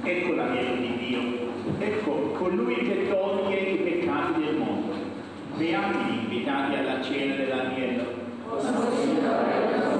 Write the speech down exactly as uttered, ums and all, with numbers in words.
ecco l'agnello di Dio, ecco colui che toglie i peccati del mondo. Beati gli invitati alla cena dell'agnello.